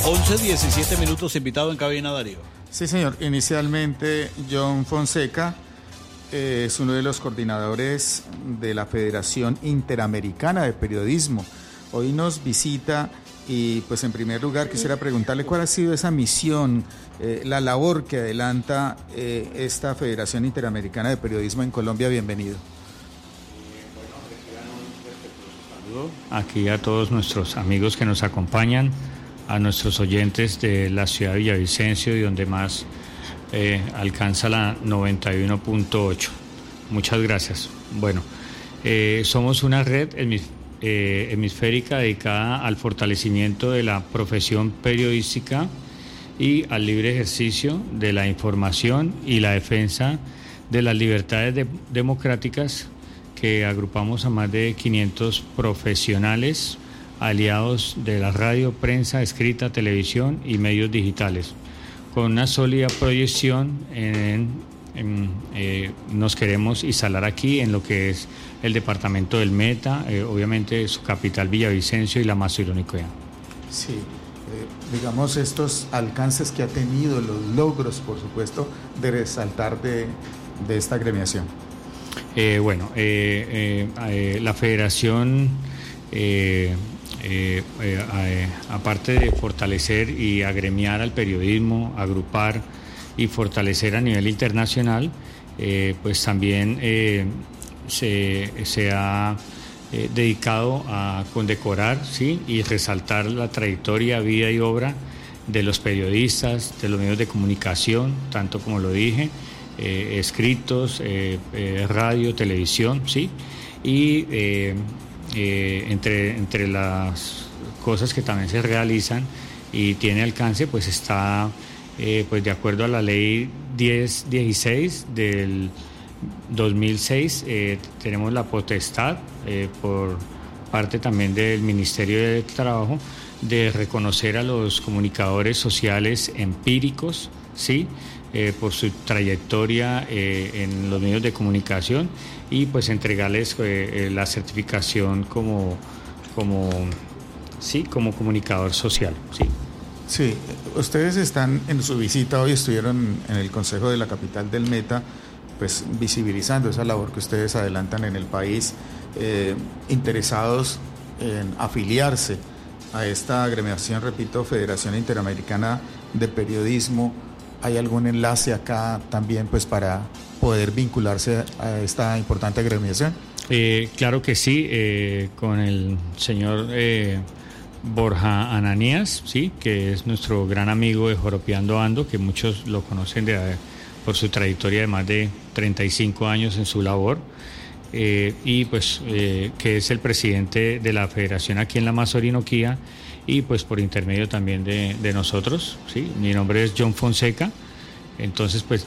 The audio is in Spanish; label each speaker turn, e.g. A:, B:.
A: 11:17, invitado en cabina, Darío.
B: Sí, señor. Inicialmente, John Fonseca es uno de los coordinadores de la Federación Interamericana de Periodismo. Hoy nos visita y, pues, en primer lugar, quisiera preguntarle cuál ha sido esa misión, la labor que adelanta esta Federación Interamericana de Periodismo en Colombia. Bienvenido.
C: Aquí a todos nuestros amigos que nos acompañan, a nuestros oyentes de la ciudad de Villavicencio y donde más alcanza la 91.8. Muchas gracias. Bueno, somos una red hemisférica dedicada al fortalecimiento de la profesión periodística y al libre ejercicio de la información y la defensa de las libertades democráticas, que agrupamos a más de 500 profesionales aliados de la radio, prensa, escrita, televisión y medios digitales. Con una sólida proyección nos queremos instalar aquí en lo que es el departamento del Meta, obviamente su capital Villavicencio y la Macironicea.
B: Sí, digamos estos alcances que ha tenido, los logros, por supuesto, de resaltar de esta agremiación.
C: La federación, aparte de fortalecer y agremiar al periodismo, agrupar y fortalecer a nivel internacional, pues también se ha dedicado a condecorar, ¿sí?, y resaltar la trayectoria, vida y obra de los periodistas, de los medios de comunicación, tanto como lo dije, escritos, radio, televisión, ¿sí? Y entre las cosas que también se realizan y tiene alcance, pues está, pues de acuerdo a la ley 1016 del 2006, tenemos la potestad, por parte también del Ministerio de Trabajo, de reconocer a los comunicadores sociales empíricos, ¿sí?, por su trayectoria en los medios de comunicación, y pues entregarles la certificación como comunicador social. Sí.
B: Sí, ustedes están en su visita hoy, estuvieron en el Consejo de la Capital del Meta, pues visibilizando esa labor que ustedes adelantan en el país, interesados en afiliarse a esta agremiación, repito, Federación Interamericana de Periodismo. ¿Hay algún enlace acá también, pues, para poder vincularse a esta importante agremiación?
C: Claro que sí, con el señor Borja Ananías, sí, que es nuestro gran amigo de Joropiando Ando, que muchos lo conocen por su trayectoria de más de 35 años en su labor, y pues que es el presidente de la federación aquí en la Macironicea, y pues por intermedio también de nosotros, ¿sí? Mi nombre es John Fonseca. Entonces, pues